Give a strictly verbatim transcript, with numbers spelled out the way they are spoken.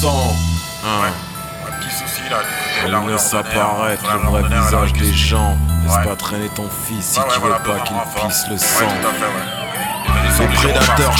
sang. Hein. Un petit souci là, du côté de la On rue laisse Ordonnaire, apparaître entre la le rue vrai Ordonnaire et la visage rue des Kisugi. gens. Laisse Ouais. pas traîner ton fils si Ouais, ouais, tu veux voilà, pas besoin qu'il de renfort. pisse le Ouais, sang. tout à fait, ouais. Il va Les descendre du prédateurs jour au